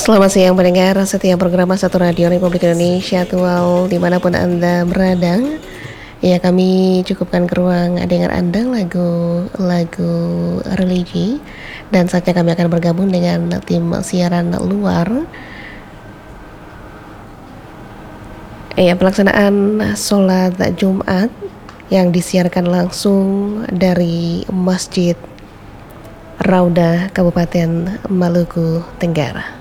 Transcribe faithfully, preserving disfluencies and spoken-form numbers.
Selamat siang pendengar setiap program Satu Radio Republik Indonesia Tual dimanapun Anda berada. Ya, kami cukupkan ke ruang dengar Anda lagu-lagu religi. Dan saatnya kami akan bergabung dengan tim siaran luar. Ya, pelaksanaan sholat Jumat yang disiarkan langsung dari Masjid Raudah Kabupaten Maluku Tenggara.